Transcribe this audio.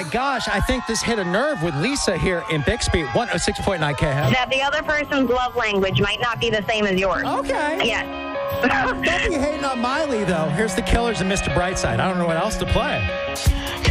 my gosh. I think this hit a nerve with Lisa here in Bixby, 106.9 KHEB. That the other person's love language might not be the same as yours. Okay. Yes. Don't be hating on Miley, though. Here's the Killers and Mr. Brightside. I don't know what else to play.